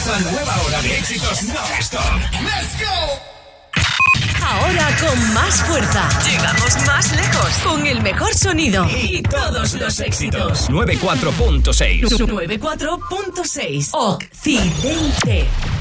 Esta nueva hora de éxitos non-stop. ¡Let's go! Ahora con más fuerza. Llegamos más lejos. Con el mejor sonido. Y todos los éxitos. 94.6. 94.6. Occidente.